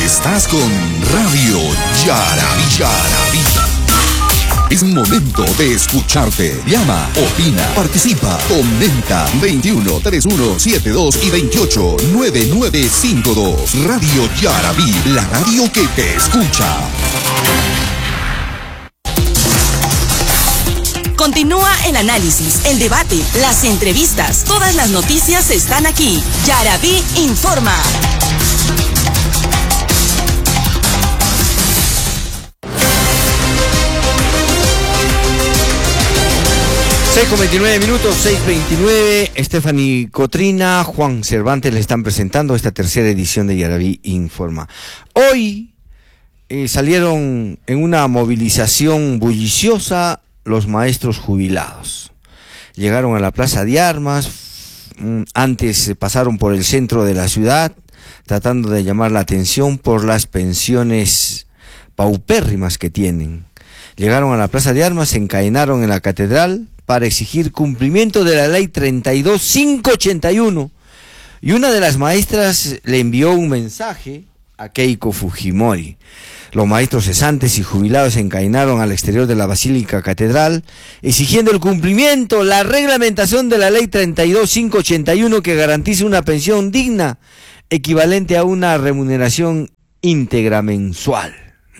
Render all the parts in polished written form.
Estás con Radio Yarabí. Es momento de escucharte. Llama, opina, participa, comenta. 21 31 72 y 28 9952. Radio Yarabí, la radio que te escucha. Continúa el análisis, el debate, las entrevistas. Todas las noticias están aquí. Yarabí informa. 6:29, 6:29. Stephanie Cotrina, Juan Cervantes le están presentando esta tercera edición de Yarabí Informa. Hoy salieron en una movilización bulliciosa los maestros jubilados. Llegaron a la Plaza de Armas, antes pasaron por el centro de la ciudad, tratando de llamar la atención por las pensiones paupérrimas que tienen. Llegaron a la Plaza de Armas, se encadenaron en la catedral para exigir cumplimiento de la ley 32581. Y una de las maestras le envió un mensaje a Keiko Fujimori. Los maestros cesantes y jubilados se encadenaron al exterior de la Basílica Catedral, exigiendo el cumplimiento, la reglamentación de la ley 32581 que garantice una pensión digna, equivalente a una remuneración íntegra mensual.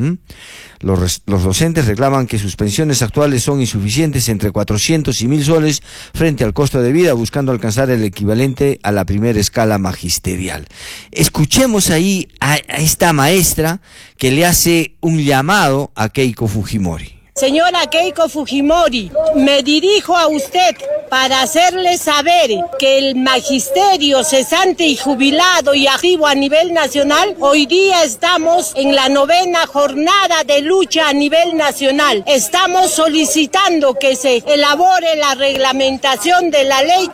Los docentes reclaman que sus pensiones actuales son insuficientes, entre 400 y 1.000 soles frente al costo de vida, buscando alcanzar el equivalente a la primera escala magisterial. Escuchemos ahí a esta maestra que le hace un llamado a Keiko Fujimori. Señora Keiko Fujimori, me dirijo a usted para hacerle saber que el magisterio cesante y jubilado y activo a nivel nacional, hoy día estamos en la 9ª jornada de lucha a nivel nacional. Estamos solicitando que se elabore la reglamentación de la ley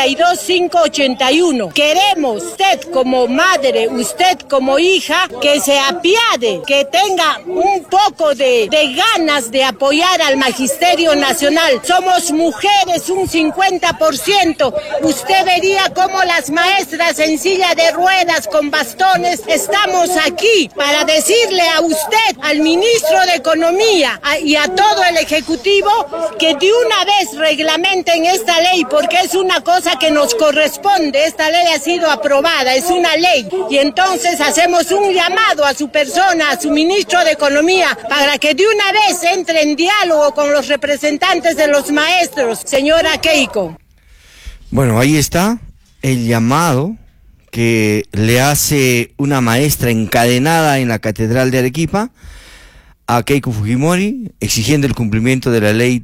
32581. Queremos, usted como madre, usted como hija, que se apiade, que tenga un poco de ganas de apoyar al magisterio nacional. Somos mujeres un 50%. Usted vería cómo las maestras en silla de ruedas con bastones estamos aquí para decirle a usted, al ministro de Economía y a todo el Ejecutivo que de una vez reglamenten esta ley, porque es una cosa que nos corresponde. Esta ley ha sido aprobada, es una ley, y entonces hacemos un llamado a su persona, a su ministro de Economía, para que de una vez entre en diálogo con los representantes de los maestros, señora Keiko. Bueno, ahí está el llamado que le hace una maestra encadenada en la Catedral de Arequipa a Keiko Fujimori, exigiendo el cumplimiento de la ley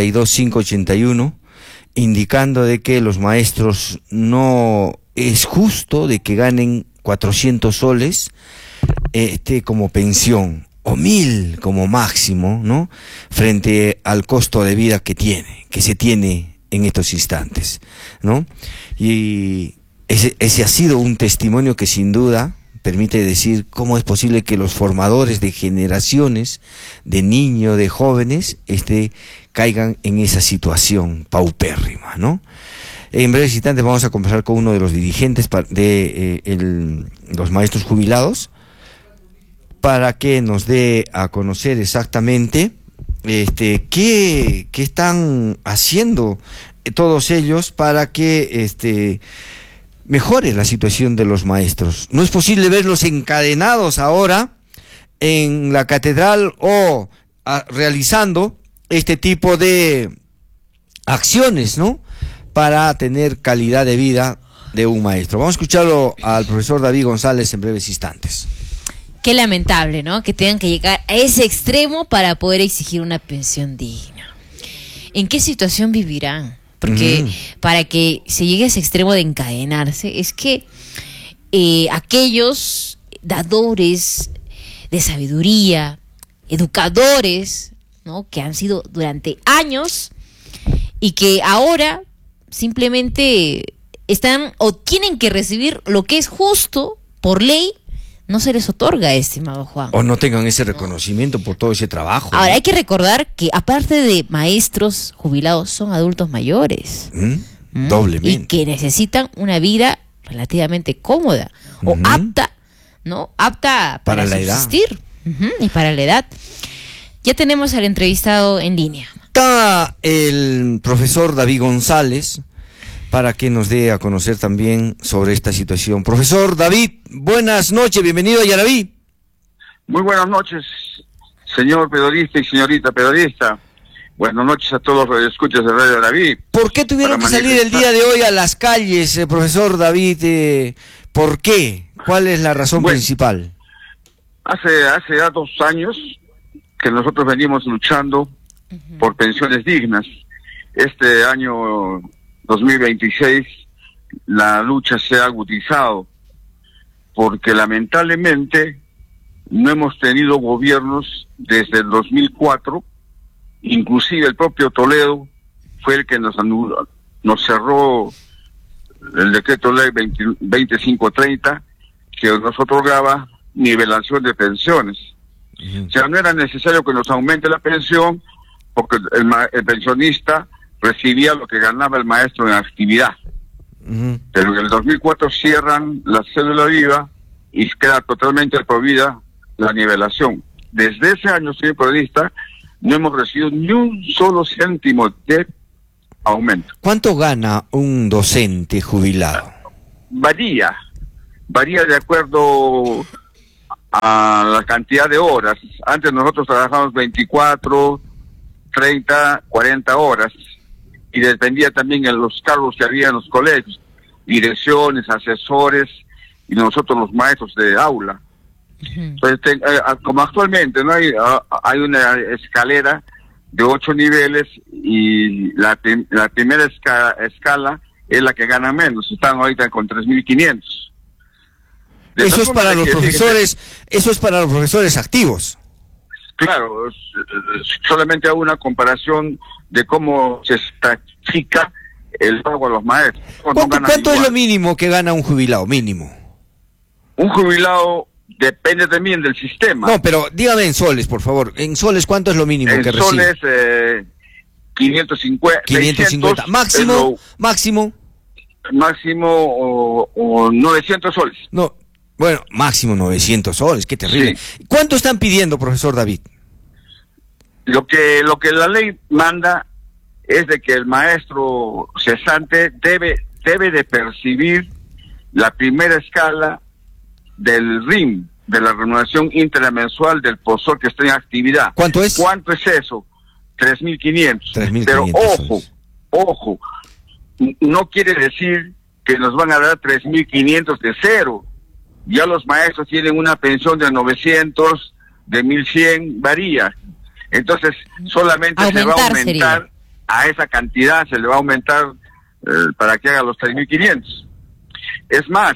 32581, indicando de que los maestros no es justo de que ganen 400 soles como pensión, o 1.000 como máximo, ¿no?, frente al costo de vida que se tiene en estos instantes, ¿no? Y ese ha sido un testimonio que sin duda permite decir cómo es posible que los formadores de generaciones de niños, de jóvenes, caigan en esa situación paupérrima, ¿no? En breves instantes vamos a conversar con uno de los dirigentes de los maestros jubilados, para que nos dé a conocer exactamente qué están haciendo todos ellos para que mejore la situación de los maestros. No es posible verlos encadenados ahora en la catedral o realizando este tipo de acciones, ¿no?, para tener calidad de vida de un maestro. Vamos a escucharlo al profesor David González en breves instantes. Qué lamentable, ¿no?, que tengan que llegar a ese extremo para poder exigir una pensión digna. ¿En qué situación vivirán? Porque para que se llegue a ese extremo de encadenarse, es que aquellos dadores de sabiduría, educadores, ¿no?, que han sido durante años y que ahora simplemente están o tienen que recibir lo que es justo por ley, no se les otorga, estimado Juan. O no tengan ese reconocimiento por todo ese trabajo. Ahora, ¿no?, hay que recordar que aparte de maestros jubilados, son adultos mayores. Doblemente. Y que necesitan una vida relativamente cómoda o apta ¿no? Apta para la edad. subsistir. Y para la edad. Ya tenemos al entrevistado en línea. Está el profesor David González para que nos dé a conocer también sobre esta situación. Profesor David, buenas noches, bienvenido a Yaraví. Muy buenas noches, señor periodista y señorita periodista. Buenas noches a todos los radioescuchas de Radio Yaraví. ¿Por qué tuvieron que salir el día de hoy a las calles, profesor David? ¿Por qué? ¿Cuál es la razón principal? Hace ya 2 años que nosotros venimos luchando por pensiones dignas. Este año 2026 la lucha se ha agudizado porque lamentablemente no hemos tenido gobiernos desde el 2004, inclusive el propio Toledo fue el que nos cerró el decreto ley 2530 que nos otorgaba nivelación de pensiones. O sea, no era necesario que nos aumente la pensión porque el pensionista recibía lo que ganaba el maestro en actividad. Pero en el 2004 cierran la cédula viva y queda totalmente prohibida la nivelación. Desde ese año, señor periodista, no hemos recibido ni un solo céntimo de aumento. ¿Cuánto gana un docente jubilado? Varía de acuerdo a la cantidad de horas. Antes nosotros trabajábamos 24, 30, 40 horas y dependía también de los cargos que había en los colegios, direcciones, asesores y nosotros los maestros de aula. Entonces, como actualmente no hay una escalera de 8 niveles y la primera escala es la que gana menos, están ahorita con 3.500. Eso es para los profesores, eso es para los profesores activos. Claro, solamente hago una comparación de cómo se estratifica el pago a los maestros. ¿Cuánto es lo mínimo que gana un jubilado? Mínimo. Un jubilado depende también del sistema. No, pero dígame en soles, por favor. En soles, ¿cuánto es lo mínimo que recibe? En soles, 550. 550. Máximo o 900 soles. No, bueno, máximo 900 soles, qué terrible. Sí. ¿Cuánto están pidiendo, profesor David? Lo que la ley manda es de que el maestro cesante debe de percibir la primera escala del RIM, de la remuneración intermensual del profesor que está en actividad. ¿Cuánto es? ¿Cuánto es eso? 3.500. 3.500. Pero ojo, no quiere decir que nos van a dar 3.500 de cero. Ya los maestros tienen una pensión de 900, de 1.100, varía. Entonces, solamente se va a aumentar a esa cantidad, se le va a aumentar para que haga los 3.500. Es más,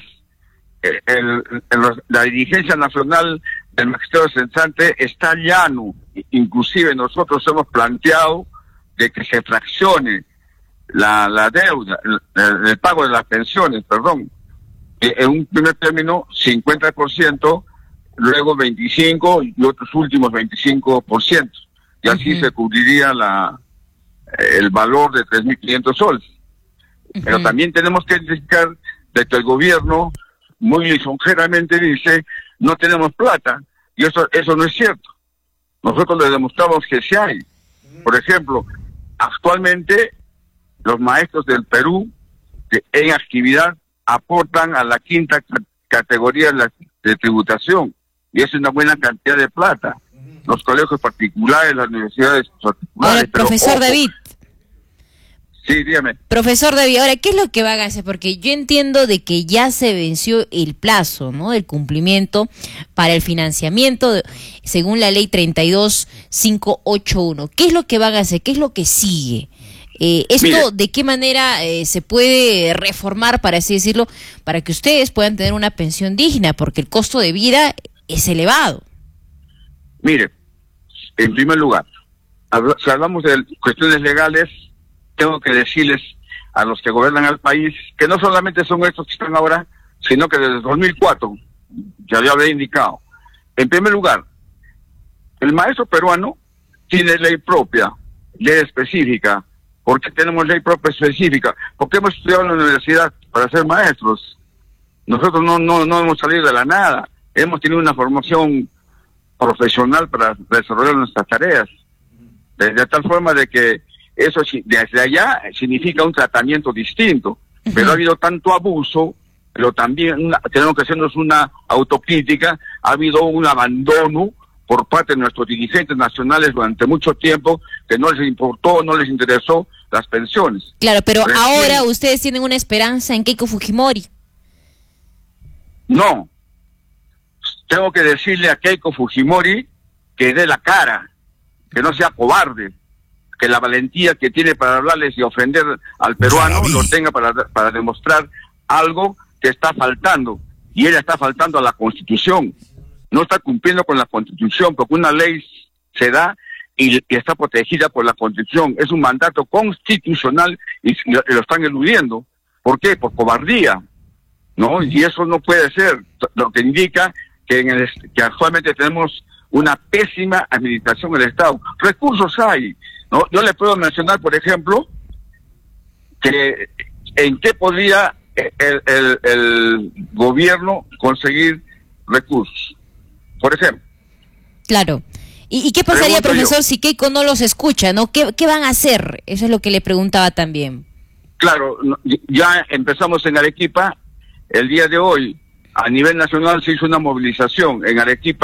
la dirigencia nacional del magisterio censante está llano. Inclusive nosotros hemos planteado de que se fraccione la deuda, el pago de las pensiones, perdón. En un primer término, 50%, luego 25% y otros últimos 25%. Y así se cubriría el valor de 3.500 soles. Pero también tenemos que indicar de que el gobierno muy lisonjeramente dice, no tenemos plata, y eso no es cierto. Nosotros le demostramos que sí hay. Por ejemplo, actualmente los maestros del Perú en actividad aportan a la 5ª categoría de tributación, y es una buena cantidad de plata. Los colegios particulares, las universidades particulares. Ahora, profesor David. Sí, dígame. Profesor David, ahora, ¿qué es lo que van a hacer? Porque yo entiendo de que ya se venció el plazo, ¿no?, del cumplimiento para el financiamiento, según la ley 32581. ¿Qué es lo que van a hacer? ¿Qué es lo que sigue? ¿Esto de qué manera se puede reformar, para así decirlo, para que ustedes puedan tener una pensión digna? Porque el costo de vida es elevado. Mire, en primer lugar, si hablamos de cuestiones legales, tengo que decirles a los que gobiernan el país que no solamente son estos que están ahora, sino que desde 2004, ya había indicado. En primer lugar, el maestro peruano tiene ley propia, ley específica. ¿Por qué tenemos ley propia específica? Porque hemos estudiado en la universidad para ser maestros. Nosotros no hemos salido de la nada. hemos tenido una formación profesional para desarrollar nuestras tareas, de tal forma de que eso desde allá significa un tratamiento distinto, pero ha habido tanto abuso, pero también tenemos que hacernos una autocrítica, ha habido un abandono por parte de nuestros dirigentes nacionales durante mucho tiempo, que no les importó, no les interesó las pensiones. Claro, pero ahora ustedes tienen una esperanza en Keiko Fujimori. No, tengo que decirle a Keiko Fujimori que dé la cara, que no sea cobarde, que la valentía que tiene para hablarles y ofender al peruano lo tenga para demostrar algo que está faltando, y ella está faltando a la Constitución, no está cumpliendo con la Constitución, porque una ley se da y está protegida por la Constitución, es un mandato constitucional y lo están eludiendo. ¿Por qué? Por cobardía, ¿no? Y eso no puede ser, lo que indica que que actualmente tenemos una pésima administración del Estado. Recursos hay, ¿no? Yo le puedo mencionar, por ejemplo, que en qué podría el gobierno conseguir recursos. Por ejemplo. Claro. ¿Y qué pasaría, profesor, si Keiko no los escucha, ¿no? ¿Qué van a hacer? Eso es lo que le preguntaba también. Claro, ya empezamos en Arequipa. El día de hoy, a nivel nacional, se hizo una movilización en Arequipa